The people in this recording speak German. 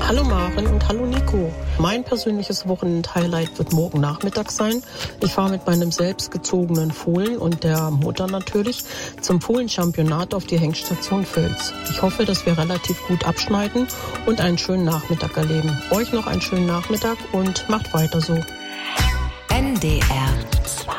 Hallo Maren und hallo Nico. Mein persönliches Wochenend-Highlight wird morgen Nachmittag sein. Ich fahre mit meinem selbstgezogenen Fohlen und der Mutter natürlich zum Fohlenchampionat auf die Hengststation Völz. Ich hoffe, dass wir relativ gut abschneiden und einen schönen Nachmittag erleben. Euch noch einen schönen Nachmittag und macht weiter so. NDR 2